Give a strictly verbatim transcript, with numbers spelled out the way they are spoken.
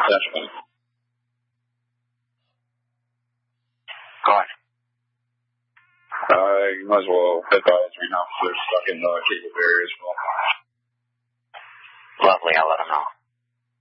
Definitely. Go on. Uh, you might as well advise me not to stuck in the cable barrier as well. Lovely, I'll let them know.